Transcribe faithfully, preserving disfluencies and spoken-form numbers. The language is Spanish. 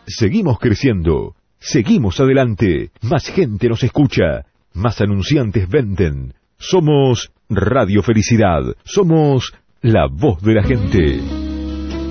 Seguimos creciendo. Seguimos adelante. Más gente nos escucha. Más anunciantes venden. Somos Radio Felicidad. Somos la voz de la gente.